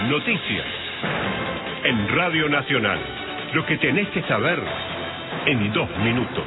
Noticias. En Radio Nacional. Lo que tenés que saber en 2 minutos.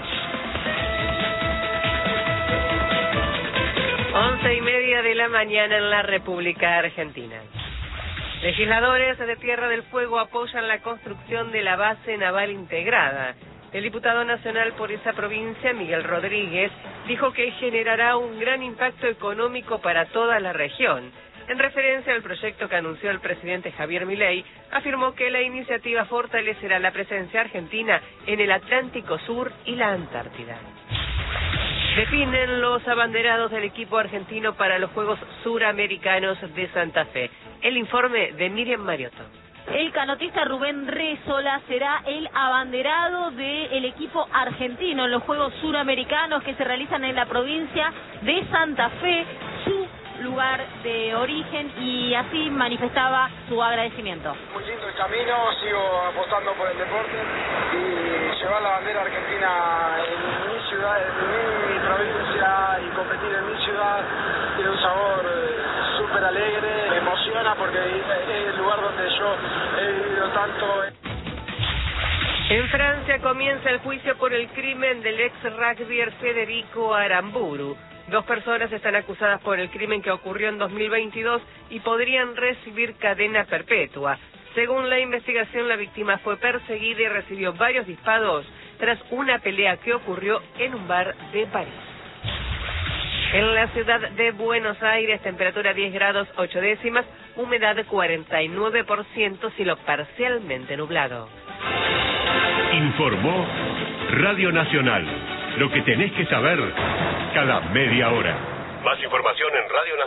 11:30 de la mañana en la República Argentina. Legisladores de Tierra del Fuego apoyan la construcción de la base naval integrada. El diputado nacional por esa provincia, Miguel Rodríguez, dijo que generará un gran impacto económico para toda la región. En referencia al proyecto que anunció el presidente Javier Milei, afirmó que la iniciativa fortalecerá la presencia argentina en el Atlántico Sur y la Antártida. Definen los abanderados del equipo argentino para los Juegos Suramericanos de Santa Fe. El informe de Miriam Mariotto. El canotista Rubén Rézola será el abanderado del equipo argentino en los Juegos Suramericanos que se realizan en la provincia de Santa Fe, su lugar de origen, y así manifestaba su agradecimiento. Muy lindo el camino, sigo apostando por el deporte y llevar la bandera argentina en mi ciudad, en mi provincia, y competir en mi ciudad tiene un sabor súper alegre, me emociona porque es el lugar donde yo he vivido tanto. En Francia comienza el juicio por el crimen del ex rugbyer Federico Aramburu. 2 personas están acusadas por el crimen que ocurrió en 2022 y podrían recibir cadena perpetua. Según la investigación, la víctima fue perseguida y recibió varios disparos tras una pelea que ocurrió en un bar de París. En la ciudad de Buenos Aires, temperatura 10 grados 8 décimas, humedad 49%, cielo parcialmente nublado. Informó Radio Nacional. Lo que tenés que saber cada media hora. Más información en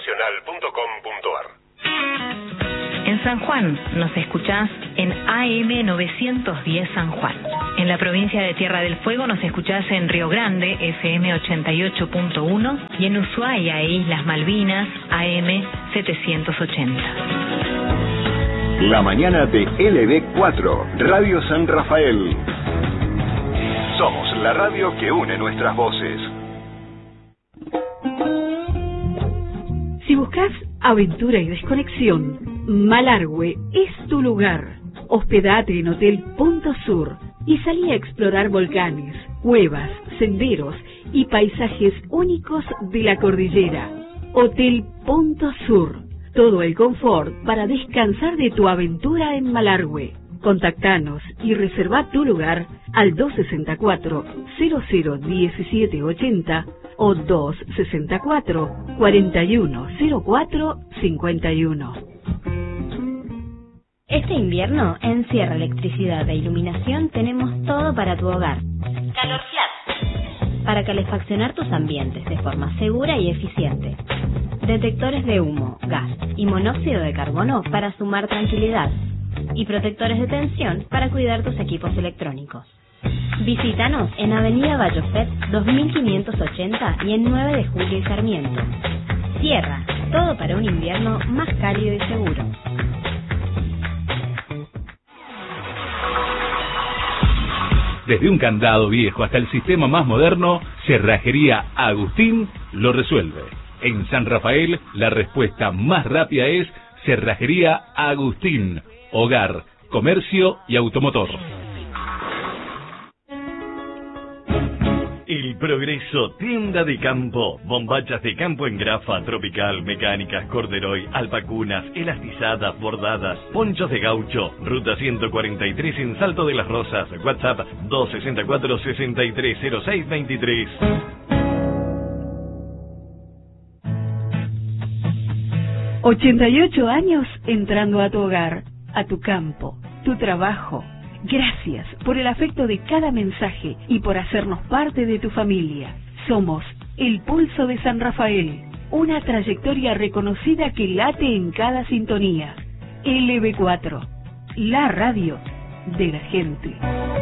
radionacional.com.ar. En San Juan nos escuchás en AM 910 San Juan. En la provincia de Tierra del Fuego nos escuchás en Río Grande, FM 88.1, y en Ushuaia e Islas Malvinas, AM 780. La mañana de LB4, Radio San Rafael. Somos la radio que une nuestras voces. Si buscas aventura y desconexión, Malargüe es tu lugar. Hospedate en Hotel Punto Sur y salí a explorar volcanes, cuevas, senderos y paisajes únicos de la cordillera. Hotel Punto Sur. Todo el confort para descansar de tu aventura en Malargüe. Contactanos y reserva tu lugar al 264-001780 o 264-410451. Este invierno, en Sierra Electricidad e Iluminación tenemos todo para tu hogar. Calor Flat. Para calefaccionar tus ambientes de forma segura y eficiente. Detectores de humo, gas y monóxido de carbono para sumar tranquilidad. Y protectores de tensión para cuidar tus equipos electrónicos. Visítanos en Avenida Bayofet 2580 y en 9 de Julio y Sarmiento. Sierra, todo para un invierno más cálido y seguro. Desde un candado viejo hasta el sistema más moderno, Cerrajería Agustín lo resuelve. En San Rafael, la respuesta más rápida es Cerrajería Agustín. Hogar, comercio y automotor. El Progreso, tienda de campo, bombachas de campo en grafa, tropical, mecánicas, corderoy, alpacunas, elastizadas, bordadas, ponchos de gaucho, ruta 143 en Salto de las Rosas, WhatsApp 264-630623. ...88 años entrando a tu hogar, a tu campo, tu trabajo. Gracias por el afecto de cada mensaje y por hacernos parte de tu familia. Somos El Pulso de San Rafael, una trayectoria reconocida que late en cada sintonía. LB4, la radio de la gente.